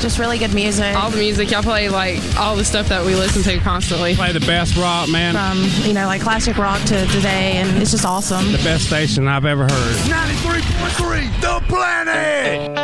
Just really good music. All the music. Y'all play, like, all the stuff that we listen to constantly. Play the best rock, man. From, like classic rock to today, and it's just awesome. The best station I've ever heard. 93.3, The Planet!